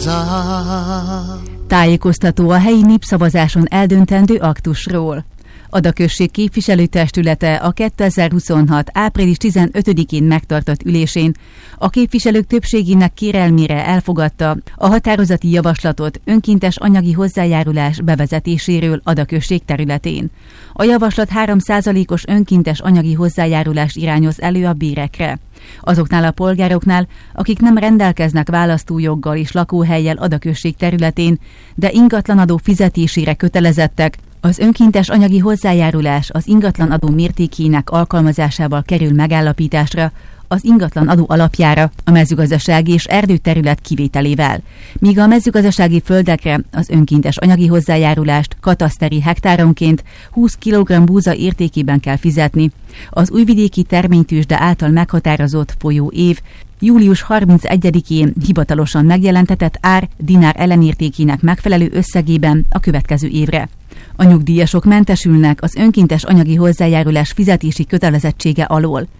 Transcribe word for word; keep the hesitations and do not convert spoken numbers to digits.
Tájékoztató a helyi népszavazáson eldöntendő aktusról. Ada község képviselőtestülete a kétezer-huszonhat. április tizenötödikén megtartott ülésén a képviselők többségének kérelmére elfogadta a határozati javaslatot önkéntes anyagi hozzájárulás bevezetéséről Ada község területén. A javaslat három százalékos önkéntes anyagi hozzájárulás irányoz elő a bérekre. Azoknál a polgároknál, akik nem rendelkeznek választójoggal és lakóhellyel Ada község területén, de ingatlanadó fizetésére kötelezettek, az önkéntes anyagi hozzájárulás az ingatlanadó mértékének alkalmazásával kerül megállapításra, az ingatlanadó alapjára a mezőgazdasági és erdőterület kivételével, míg a mezőgazdasági földekre az önkéntes anyagi hozzájárulást kataszteri hektáronként húsz kilogramm búza értékében kell fizetni. Az újvidéki terménytőzsde által meghatározott folyó év július harmincegyedikén hivatalosan megjelentetett ár dinár ellenértékének megfelelő összegében a következő évre. A nyugdíjasok mentesülnek az önkéntes anyagi hozzájárulás fizetési kötelezettsége alól.